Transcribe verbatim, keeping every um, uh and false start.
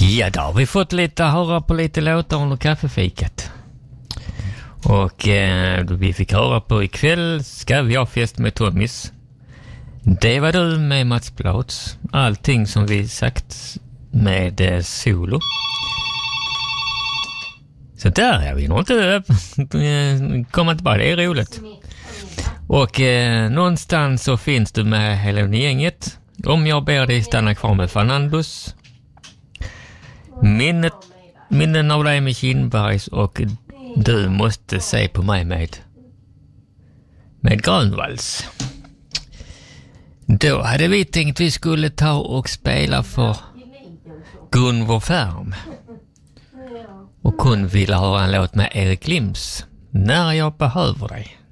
Ja, då har vi fått lite höra på lite låtar under kaffefikat. Och eh, vi fick höra på ikväll ska vi ha fest med Tommys. Det var du med Mats Blats. Allting som vi sagt med eh, solo. Så där är vi nog inte komma tillbaka, det är roligt. Och eh, någonstans så finns du med hela gänget. Om jag ber dig stanna kvar med Fernandos. Minnet, minnen av dig med Kindbergs och du måste se på mig med med Grönvalls. Då hade vi tänkt vi skulle ta och spela för Gunvor Färm. Och hon ville höra en låt med Erik Lims, När jag behöver dig.